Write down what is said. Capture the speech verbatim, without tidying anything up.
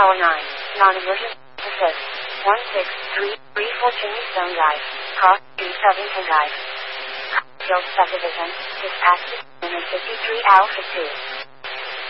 Tower nine. Non-emergency assist. one six three three four Chimney Stone Drive. Cross two seven ten Drive. Hill Subdivision. Dispatch to fifty-three Alpha two.